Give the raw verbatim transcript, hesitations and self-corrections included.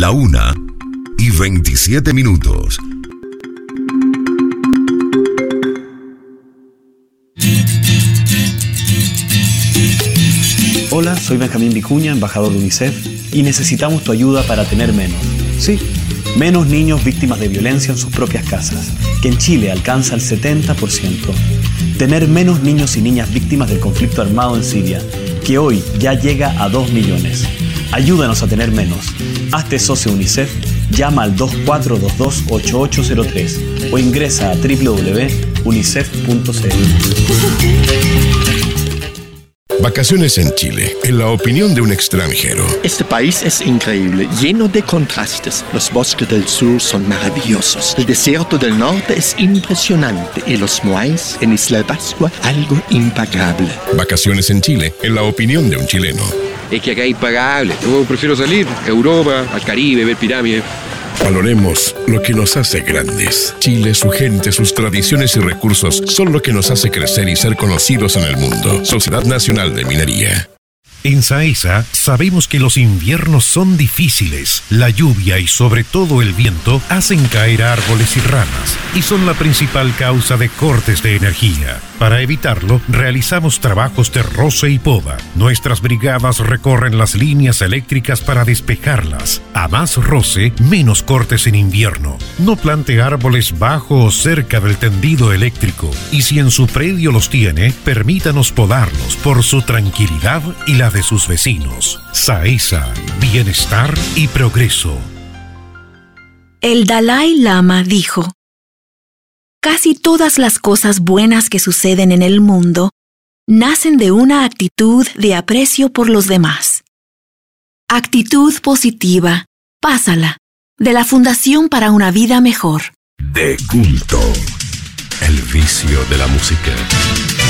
La una y veintisiete minutos. Hola, soy Benjamín Vicuña, embajador de UNICEF, y necesitamos tu ayuda para tener menos. Sí, menos niños víctimas de violencia en sus propias casas, que en Chile alcanza el setenta por ciento. Tener menos niños y niñas víctimas del conflicto armado en Siria, que hoy ya llega a dos millones. Ayúdanos a tener menos. Hazte socio UNICEF, llama al dos cuatro dos dos, ocho ocho cero tres o ingresa a doble u doble u doble u punto unicef punto c l. Vacaciones en Chile, en la opinión de un extranjero. Este país es increíble, lleno de contrastes. Los bosques del sur son maravillosos. El desierto del norte es impresionante. Y los moais en Isla de Pascua, algo impagable. Vacaciones en Chile, en la opinión de un chileno. Es que acá es impagable. Yo prefiero salir a Europa, al Caribe, ver pirámides. Valoremos lo que nos hace grandes. Chile, su gente, sus tradiciones y recursos son lo que nos hace crecer y ser conocidos en el mundo. Sociedad Nacional de Minería. En SAESA sabemos que los inviernos son difíciles. La lluvia y sobre todo el viento hacen caer árboles y ramas y son la principal causa de cortes de energía. Para evitarlo, realizamos trabajos de roce y poda. Nuestras brigadas recorren las líneas eléctricas para despejarlas. A más roce, menos cortes en invierno. No plante árboles bajo o cerca del tendido eléctrico. Y si en su predio los tiene, permítanos podarlos por su tranquilidad y la de sus vecinos. SAESA, bienestar y progreso. El Dalai Lama dijo: casi todas las cosas buenas que suceden en el mundo nacen de una actitud de aprecio por los demás. Actitud positiva, pásala, de la Fundación para una Vida Mejor. De culto, el vicio de la música.